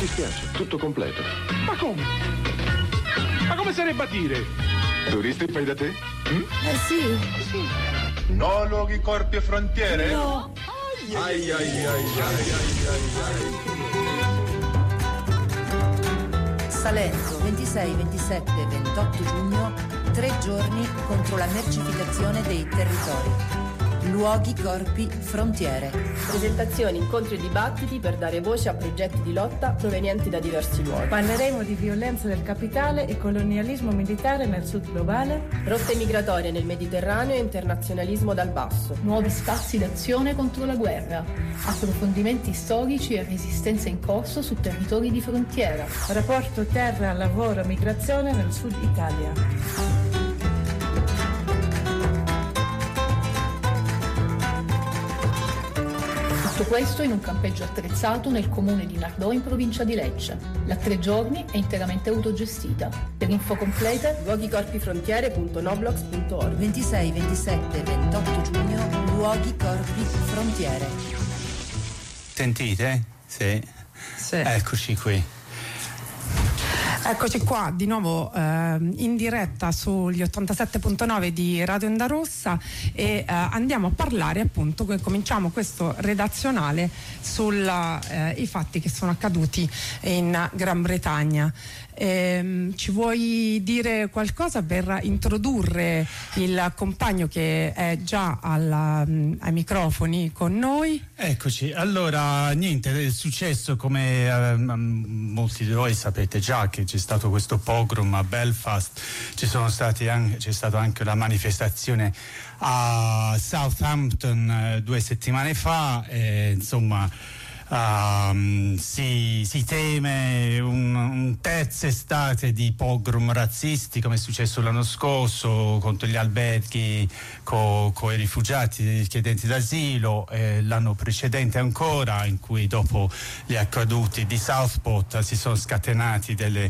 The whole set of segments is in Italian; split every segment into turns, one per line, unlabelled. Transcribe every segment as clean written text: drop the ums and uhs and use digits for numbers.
dispiace, tutto completo.
Ma come? Ma come sarebbe a dire?
Turisti fai da te?
Sì.
No luoghi, corpi e frontiere?
No.
Ai ai ai ai ai.
Salento, 26, 27 e 28 giugno, 3 giorni contro la mercificazione dei territori. Luoghi, corpi, frontiere.
Presentazioni, incontri e dibattiti per dare voce a progetti di lotta provenienti da diversi luoghi.
Parleremo di violenza del capitale e colonialismo militare nel sud globale.
Rotte migratorie nel Mediterraneo e internazionalismo dal basso.
Nuovi spazi d'azione contro la guerra. Approfondimenti storici e resistenza in corso su territori di frontiera.
Rapporto terra, lavoro, migrazione nel sud Italia.
Tutto questo in un campeggio attrezzato nel comune di Nardò in provincia di Lecce. La 3 giorni è interamente autogestita. Per info complete
luoghicorpifrontiere.noblogs.org.
26, 27 e 28 giugno, Luoghi, corpi, frontiere.
Sentite? Sì. Eccoci qui.
Eccoci qua di nuovo in diretta sugli 87.9 di Radio Onda Rossa e andiamo a parlare appunto, cominciamo questo redazionale sui fatti che sono accaduti in Gran Bretagna. Ci vuoi dire qualcosa per introdurre il compagno che è già ai microfoni con noi?
Eccoci, allora niente, è successo come molti di voi sapete già che c'è stato questo pogrom a Belfast, c'è stata anche la manifestazione a Southampton 2 settimane fa, insomma si teme un terza estate di pogrom razzisti come è successo l'anno scorso contro gli alberghi con i rifugiati chiedenti d'asilo, l'anno precedente ancora, in cui dopo gli accaduti di Southport si sono scatenati delle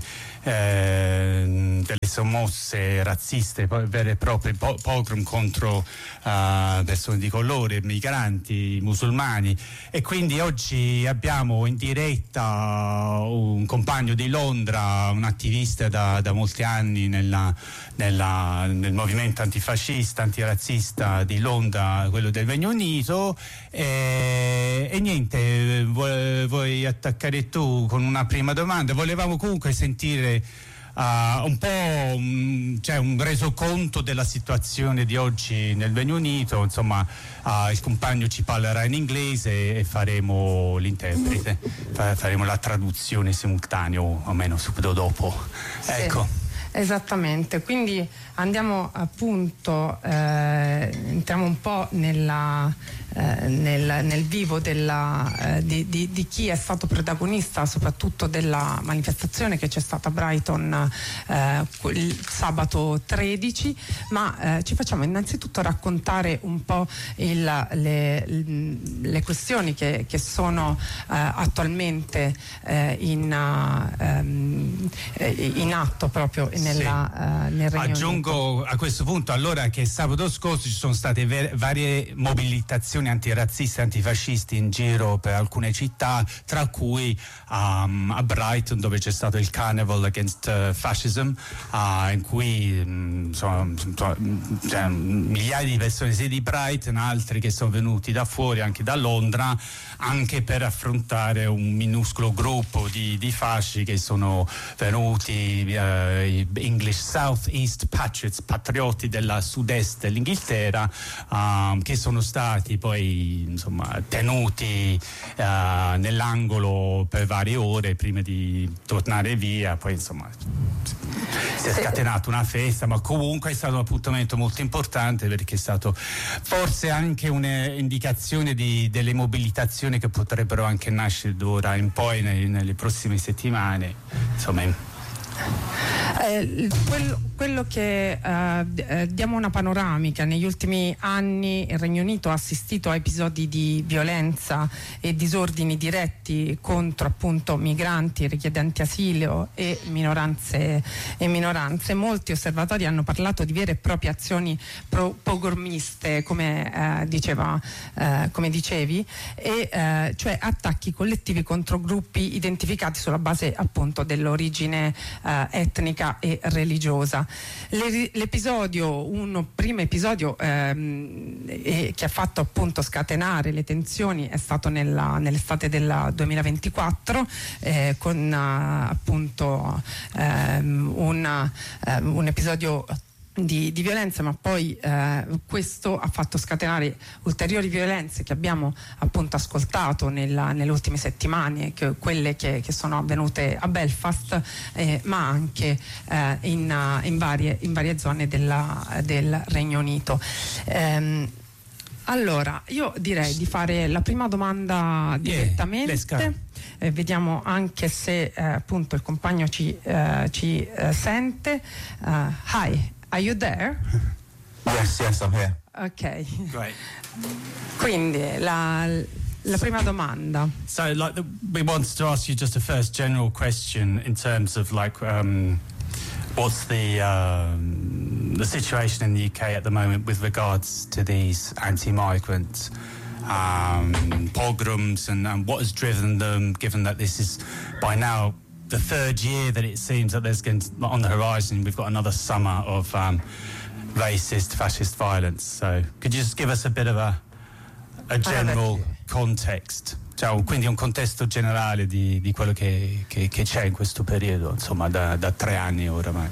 sommosse razziste, vere e proprie pogrom contro persone di colore, migranti, musulmani, e quindi oggi abbiamo in diretta un compagno di Londra, un attivista da molti anni nel movimento antifascista, antirazzista di Londra, quello del Regno Unito, e niente, vuoi attaccare tu con una prima domanda? Volevamo comunque sentire un po' un resoconto della situazione di oggi nel Regno Unito, insomma il compagno ci parlerà in inglese e faremo l'interprete, faremo la traduzione simultanea o almeno subito dopo.
Sì.
Ecco.
Esattamente, quindi andiamo appunto, entriamo un po' nel vivo di chi è stato protagonista soprattutto della manifestazione che c'è stata a Brighton il sabato 13, ma ci facciamo innanzitutto raccontare un po' le questioni che sono attualmente in atto proprio nel Regno
Aggiungo
Unito.
a questo punto allora che sabato scorso ci sono state varie mobilitazioni antirazziste, antifascisti in giro per alcune città, tra cui a Brighton, dove c'è stato il Carnival Against Fascism, in cui migliaia di persone sia di Brighton, altri che sono venuti da fuori, anche da Londra, anche per affrontare un minuscolo gruppo di fasci che sono venuti, English South East Patriots, patrioti della sud-est dell'Inghilterra, che sono stati poi insomma tenuti nell'angolo per varie ore prima di tornare via. Poi insomma si è scatenata una festa, ma comunque è stato un appuntamento molto importante, perché è stato forse anche un'indicazione delle mobilitazioni che potrebbero anche nascere d'ora in poi nelle prossime settimane, insomma.
Quello che diamo una panoramica. Negli ultimi anni il Regno Unito ha assistito a episodi di violenza e disordini diretti contro appunto migranti, richiedenti asilo e minoranze. Molti osservatori hanno parlato di vere e proprie azioni pogromiste, come dicevi, e cioè attacchi collettivi contro gruppi identificati sulla base appunto dell'origine etnica e religiosa. Un primo episodio che ha fatto appunto scatenare le tensioni è stato nell'estate del 2024 con appunto un episodio di violenza, ma poi questo ha fatto scatenare ulteriori violenze che abbiamo appunto ascoltato nelle ultime settimane, quelle che sono avvenute a Belfast, ma anche in varie zone del Regno Unito. Allora, io direi di fare la prima domanda direttamente. Vediamo anche se appunto il compagno ci sente. Hi. Are you there?
Yes, I'm here.
Ok.
Great.
Quindi la prima domanda.
So, we wanted to ask you just a first general question in terms of what's the situation in the UK at the moment with regards to these anti-migrant pogroms and what has driven them, given that this is by now the third year that it seems that there's going to, on the horizon, we've got another summer of racist, fascist violence. So could you just give us a bit of a general context? Cioè, quindi un contesto generale di quello che c'è in questo periodo, insomma, da 3 anni oramai.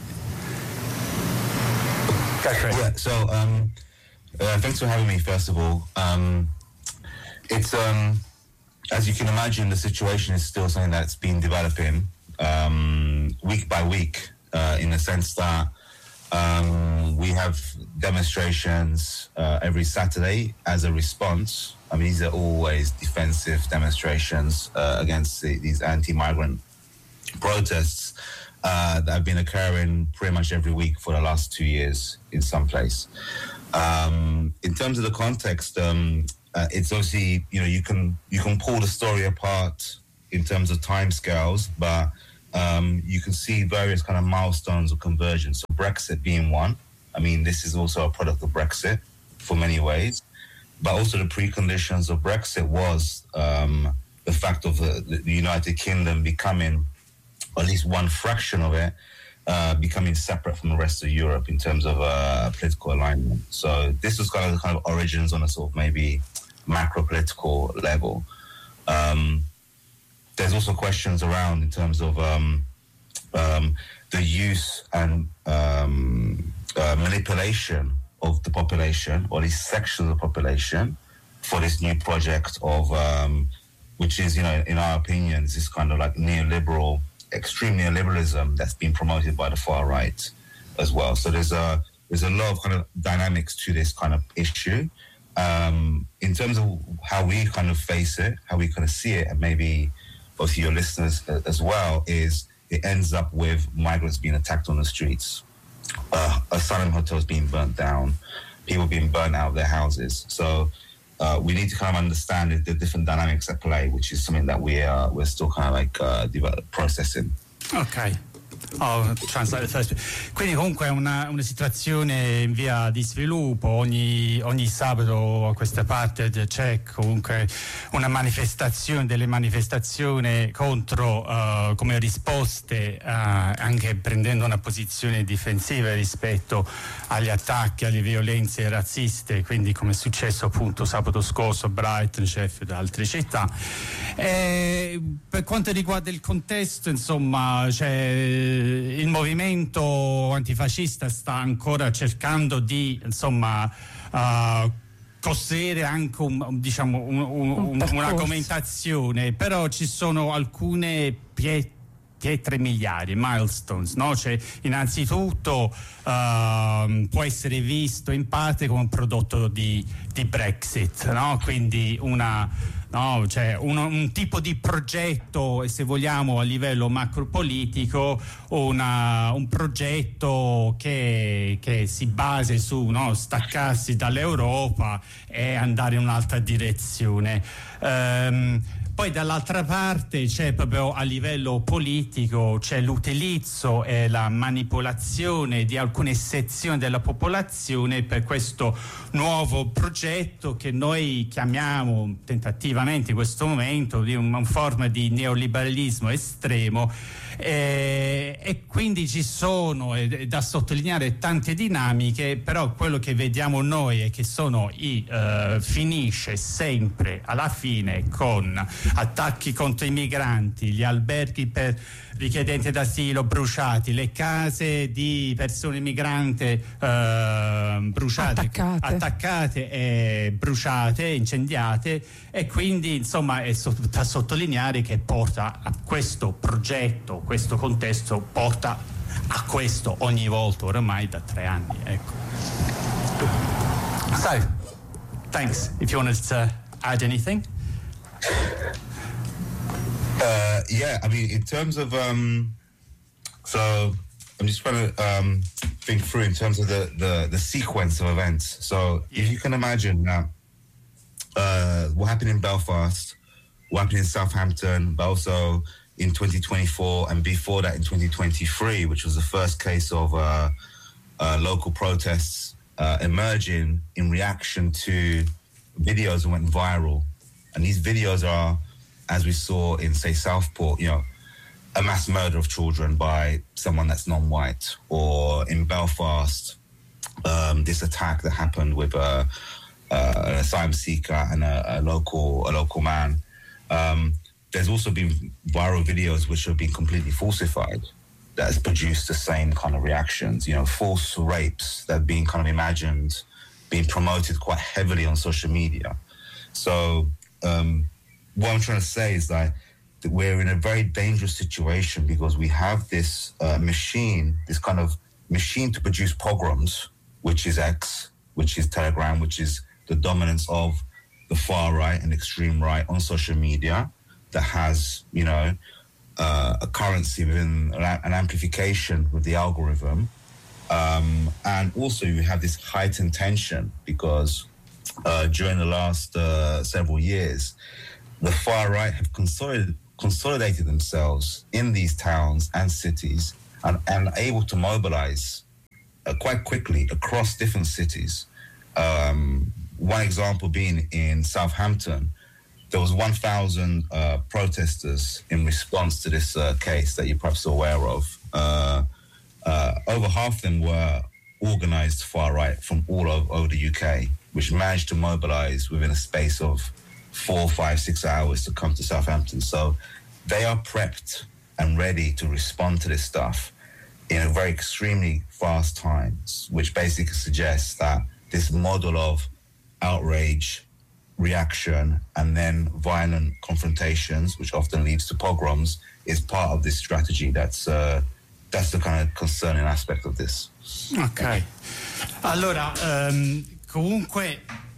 Yeah, so thanks for having me, first of all. It's as you can imagine, the situation is still something that's been developing week by week, in the sense that we have demonstrations every Saturday as a response. I mean, these are always defensive demonstrations against these anti-migrant protests that have been occurring pretty much every week for the last 2 years in some place. In terms of the context, it's obviously, you can pull the story apart in terms of timescales, but you can see various kind of milestones of convergence. So Brexit being one. I mean, this is also a product of Brexit for many ways, but also the preconditions of Brexit was the fact of the United Kingdom becoming, or at least one fraction of it, becoming separate from the rest of Europe in terms of political alignment. So this was kind of origins on a sort of maybe macro political level. There's also questions around in terms of the use and manipulation of the population, or these sections of the population, for this new project of which is, in our opinion, this kind of like neoliberal, extreme neoliberalism that's been promoted by the far right as well. So there's a lot of kind of dynamics to this kind of issue. In terms of how we kind of face it, how we kind of see it, and maybe both your listeners as well, is it ends up with migrants being attacked on the streets, asylum hotels being burnt down, people being burnt out of their houses. So we need to kind of understand the different dynamics at play, which is something that we're still kind of like processing.
Okay. I'll translate the first. Quindi comunque è una situazione in via di sviluppo. Ogni sabato a questa parte c'è comunque una manifestazione, delle manifestazioni contro, come risposte, anche prendendo una posizione difensiva rispetto agli attacchi, alle violenze razziste, quindi come è successo appunto sabato scorso a Brighton, Sheffield e altre città. Per quanto riguarda il contesto, insomma, il movimento antifascista sta ancora cercando di, costruire anche un'argomentazione, però ci sono alcune pietre miliari, milestones, no? Cioè, innanzitutto può essere visto in parte come un prodotto di Brexit, no? Quindi una no? Cioè un tipo di progetto, se vogliamo, a livello macropolitico, un progetto che si basi su, no, staccarsi dall'Europa e andare in un'altra direzione. Poi dall'altra parte c'è proprio a livello politico, c'è l'utilizzo e la manipolazione di alcune sezioni della popolazione per questo nuovo progetto che noi chiamiamo tentativamente in questo momento di una forma di neoliberalismo estremo, e quindi ci sono, è da sottolineare, tante dinamiche, però quello che vediamo noi è che finisce sempre alla fine con attacchi contro i migranti, gli alberghi per richiedenti d'asilo bruciati, le case di persone migranti bruciate, attaccate e bruciate, incendiate, e quindi insomma è da sottolineare che porta a questo progetto, questo contesto porta a questo ogni volta ormai da 3 anni, ecco. So, thanks. If you wanted to add anything.
Yeah, I mean, in terms of so I'm just trying to think through in terms of the sequence of events. So if you can imagine that what happened in Belfast, what happened in Southampton, but also in 2024 and before that in 2023, which was the first case of local protests emerging in reaction to videos that went viral. And these videos are, as we saw in, say, Southport, you know, a mass murder of children by someone that's non-white, or in Belfast, this attack that happened with an asylum seeker and a local man. There's also been viral videos which have been completely falsified that has produced the same kind of reactions. You know, false rapes that have been kind of imagined, being promoted quite heavily on social media. So what I'm trying to say is that we're in a very dangerous situation because we have this machine, this kind of machine to produce pogroms, which is X, which is Telegram, which is the dominance of the far right and extreme right on social media, that has, you know, a currency within an amplification with the algorithm. And also you have this heightened tension because during the last several years, the far right have consolidated themselves in these towns and cities and able to mobilize quite quickly across different cities. One example being in Southampton, there was 1,000 protesters in response to this case that you're perhaps aware of. Over half of them were organized far right from all over the UK, which managed to mobilize within a space of 4, 5, 6 hours to come to Southampton. So they are prepped and ready to respond to this stuff in a very extremely fast times, which basically suggests that this model of outrage, reaction, and then violent confrontations, which often leads to pogroms, is part of this strategy. That's the kind of concerning aspect of this.
Ok, allora comunque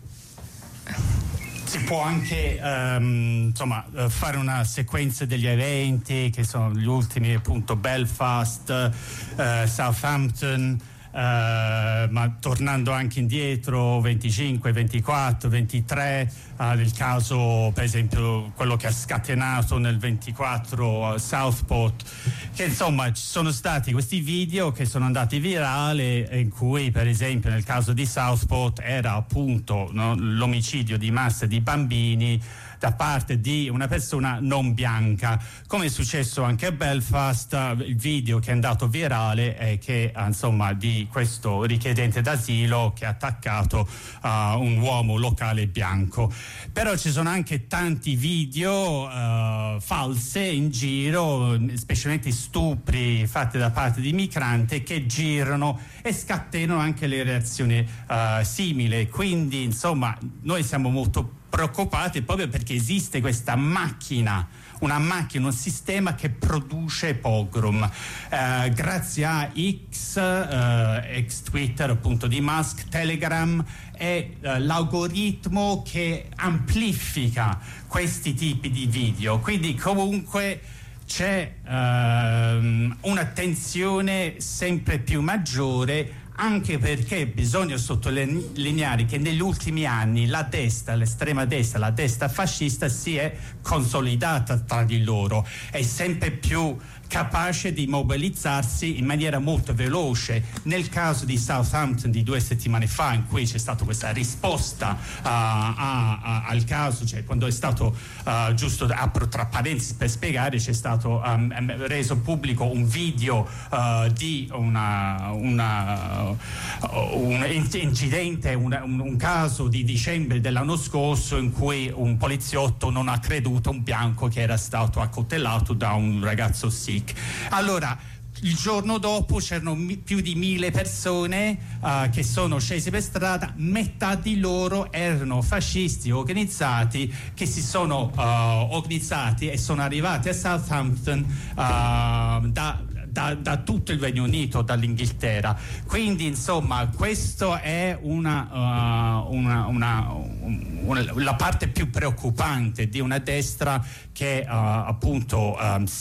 si può anche fare una sequenza degli eventi che sono gli ultimi, appunto Belfast, Southampton, ma tornando anche indietro 25, 24, 23, nel caso per esempio quello che ha scatenato nel 24 Southport, che insomma ci sono stati questi video che sono andati virali in cui per esempio nel caso di Southport era appunto, no, l'omicidio di massa di bambini da parte di una persona non bianca, come è successo anche a Belfast. Il video che è andato virale è che insomma di questo richiedente d'asilo che ha attaccato un uomo locale bianco. Però ci sono anche tanti video false in giro, specialmente stupri fatti da parte di migranti che girano e scatenano anche le reazioni simili. Quindi insomma noi siamo molto preoccupati proprio perché esiste questa macchina una macchina, un sistema che produce pogrom. Grazie a X, ex Twitter appunto di Musk, Telegram, è l'algoritmo che amplifica questi tipi di video. Quindi comunque c'è un'attenzione sempre più maggiore, anche perché bisogna sottolineare che negli ultimi anni la destra, l'estrema destra, la destra fascista si è consolidata tra di loro, è sempre più capace di mobilizzarsi in maniera molto veloce. Nel caso di Southampton di 2 settimane fa, in cui c'è stata questa risposta al caso, cioè quando è stato, giusto apro tra parentesi per spiegare, c'è stato reso pubblico un video di un incidente, un caso di dicembre dell'anno scorso in cui un poliziotto non ha creduto un bianco che era stato accoltellato da un ragazzo Sikh. Allora, il giorno dopo c'erano più di 1000 persone che sono scesi per strada, metà di loro erano fascisti organizzati che si sono organizzati e sono arrivati a Southampton da tutto il Regno Unito, dall'Inghilterra. Quindi insomma questo è la parte più preoccupante di una destra che appunto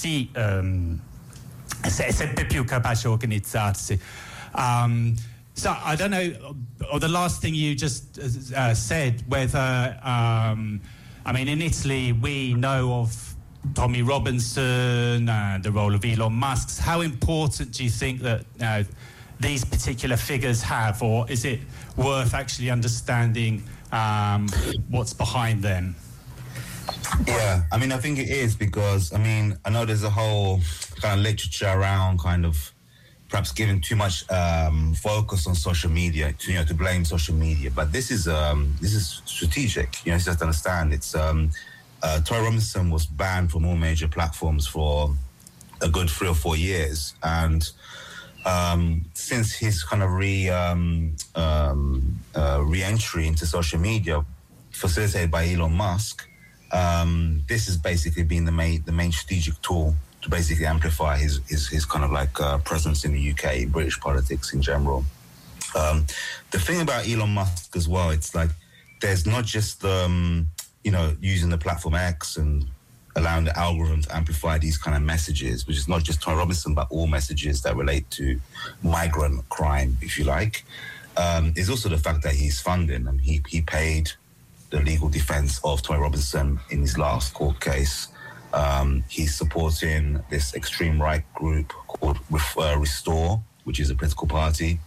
è sempre più capace di organizzarsi. So I don't know, or the last thing you just said, whether I mean, in Italy we know of Tommy Robinson, the role of Elon Musk. How important do you think that these particular figures have, or is it worth actually understanding what's behind them?
Yeah, I mean, I think it is, because, I mean, I know there's a whole kind of literature around kind of perhaps giving too much focus on social media, to blame social media. But this is strategic, you just understand. It's Tory Robinson was banned from all major platforms for a good 3 or 4 years, and since his kind of re-entry into social media, facilitated by Elon Musk, this has basically been the main strategic tool to basically amplify his kind of like presence in the UK, British politics in general. The thing about Elon Musk as well, it's like there's not just using the platform X and allowing the algorithm to amplify these kind of messages, which is not just Tory Robinson, but all messages that relate to migrant crime, if you like. Is also the fact that he's funding, and he paid the legal defense of Tory Robinson in his last court case. He's supporting this extreme right group called Restore, which is a political party